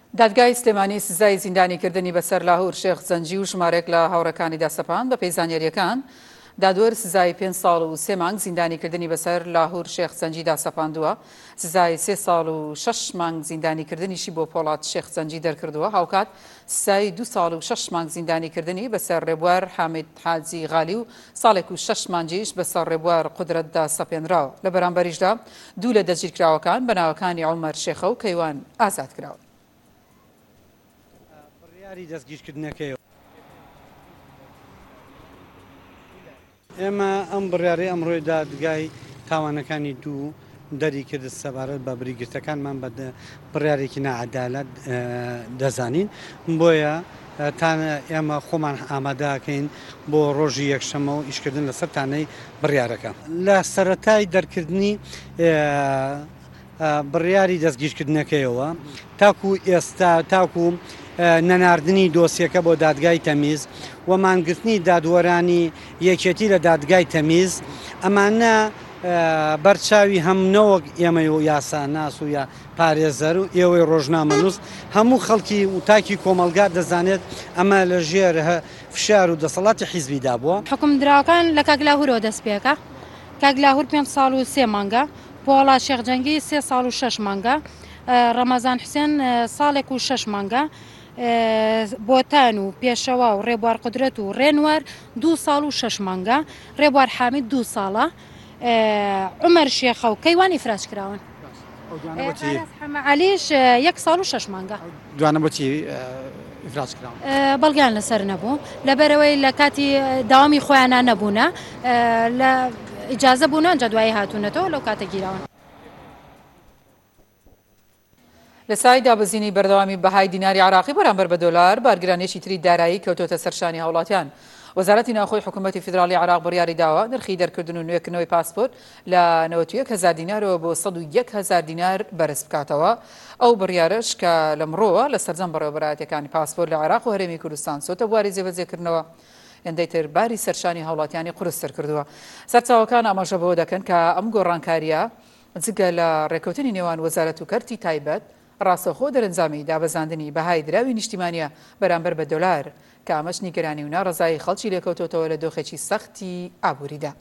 دادگای سلێمانی سزای زیندانیکردنی بەسەر لاهور شێخ زەنجی و ژمارەیەک لە هاوڕەکانی دەسەپاند بە پێی زانیاریەکان دادوەر سزای 5 ساڵ و 3 مانگ زیندانیکردنی بەسەر لاهور شێخ زەنجی داسەپاندووە، سزای 3 ساڵ و 6 مانگ زیندانیکردنیشی بۆ پۆڵات شێخ زەنجی دەرکردووە، هاوکات سزای 2 ساڵ و 6 مانگ زیندانیکردنی بەسەر ڕێبوار حامید حاجی غالی و ساڵێک و 6 مانگیش بەسەر ڕێبوار قودرەتدا سەپێنراوە. لە بەرامبەریشدا دوو لە دەستگیرکراوەکان بە ناوەکانی عومەر شێخە و کەیوان ئازاد کراوە. دەستگیرکردنەکەی ئێمە ئەم بڕیارەی ئەمڕۆی دادگای تاوانەکانی دوو دەری کرد سەبارەت بە بریگرتەکانمان بە بڕیارێکی نەعەدالەت دەزانین، بۆیە ئێمە خۆمان ئامادەکەین بۆ ڕۆژی یەکشەمە و ئیشکردن لەسەر تانەی بڕیارەکە. لە سەرەتای دەرکردنی بڕیاری دەستگیرکردنەکەیەوە تاکو ئێستا تاکو نەناردنی دۆسیەکە بۆ دادگای تەمیز و مانگرتنی دادوەرانی یەکێتی لە دادگای تەمیز ئەمانە بەرچاوی هەم نەوەک ئێمە و یاساناس و یا پارێزەر و ئێوەی ڕۆژنامەنووس هەموو خەڵکی وتاکی کۆمەلگا دەزانێت ئەمە لە ژێر فشار و دەسەڵاتی حیزبیدا بووە. حکومدراوەکان لە کاگلاهورەوە دەست پێکە، کاگلاهور 5 ساڵ و 3 مانگە، پۆڵات شێخ جەنگی 3 ساڵ و 6 مانگە، ڕەمەزان حوسێن ساڵێک و 6 مانگە، بۆتان و پێشەوە و ڕێبوار قودرەت و ڕێنوار 2 ساڵ و 6 مانگە، ڕێبوار حامید 2 ساڵە، عومەر شێخە و کەیوان ئیفراج کراون. عەلیش 1 ساڵ و 6 مانگە. دوانە بۆچی ئیفراج کراون؟ بەڵگیان لەسەر نەبوو، لەبەرەوەی لە کاتی داوامی خۆیانە نەبوونە، لە ئیجازە بوونە ئەنجا دوایی هاتوونەتەوە لەو کاتە گیراون. لە سای دابەزینی بەردەوامی بەهای دیناری عراقی بەرامبەر بە دۆلار بارگرانێکی تری دارایی کەوتۆتە سەرشانی هاوڵاتیان. وەزارەتی ناوخۆی حکوومەتی فیدراڵی عراق بڕیاری داوە نرخی دەرکردن و نوێکردنەوەی پاسپۆرت لە 91,000 دینارەوە بۆ 101,000 دینار بەرز بکاتەوە. ئەو بڕیارەش کە لەمڕۆوە لە سەرجەم بەڕێوەبەرایەتیەکانی پاسپۆرت لە عراق و هەرێمی کوردستان سۆتە بواری جێبەجێکردنەوە، هێندەی تر باری سەرشانی هاوڵاتیانی قورستر کردووە. سەرچاوەکان ئاماژە بەوە دەکەن کە ئەم گۆڕانکاریە جگە لە ڕێکەوتنی نێوان وەزارەت و کەرتی تایبەت ڕاستەخۆ دەرەنجامی دابەزاندنی بەهای دراوی نیشتیمانیە بەرامبەر بە دۆلار، کە ئەمەش نیگەرانی و ناڕەزایی خەڵکی لێکەوتۆتەوە لە دۆخێکی سەختی ئابووریدا.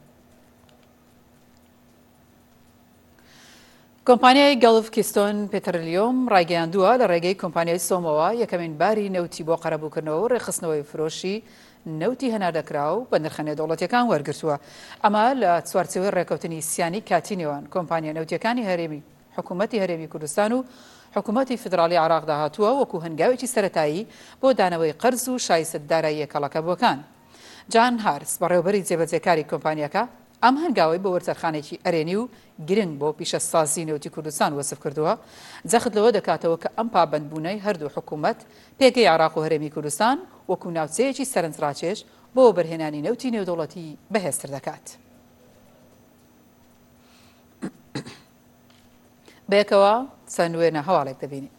کۆمپانیای گەڵف کیستۆن پێترۆلیۆم ڕایگەیاندووە لە ڕێگەی کۆمپانیای سۆمەوە یەکەمین باری نەوتی بۆ قەرەبووکردنەوە و ڕێخستنەوەی فرۆشی نەوتی هەناردەکرا و بە نرخە دەوڵەتیەکان وەرگرتووە. ئەمە لە چوارچێوەی ڕێکەوتنی سیانی کاتی نێوان کۆمپانیا نەوتیەکانی هەرێمی حکوومەتی هەرێمی کوردستان و حکوومەتی فیدراڵی عراقدا هاتووە وەکو هەنگاوێکی سەرەتایی بۆ دانەوەی قەرز و شایست دارایی کەڵەکە بۆکان. جان هارس بەڕێوەبەری جێبەجێکاری کۆمپانیەکە ئەم هەنگاوی بە وەرزەرخانێکی ئەرێنی و گرنگ بۆ پیشەسازی نەوتی کوردستان وەسف کردووە، جەخت لەوە دەکاتەوە کە ئەم پابەندبوونەی هەردوو حکوومەت پێگەی عراق و هەرێمی کوردستان وەکو ناوچەیەکی سەرنجڕاکێش بۆ بەرهێنانی نەوتی نێودەوڵەتی بەهێزتر دەکات. بەیەکەوە چەند وێنە هەواڵێک دەبینی.